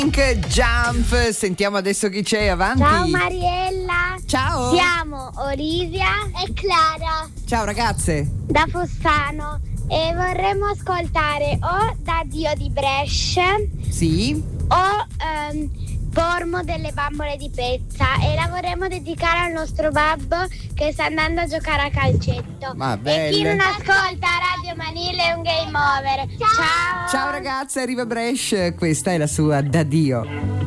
Jump, sentiamo adesso chi c'è avanti. Ciao Mariella. Ciao. Siamo Olivia e Clara. Ciao ragazze. Da Fossano e vorremmo ascoltare o Da Dio di Brescia Sì. o Pormo delle bambole di pezza, e la vorremmo dedicare al nostro babbo che sta andando a giocare a calcetto. Ma e chi belle. non ascolta Radio Manile è un game over. Ciao. Ciao ragazze, arriva Brescia, questa è la sua Da Dio.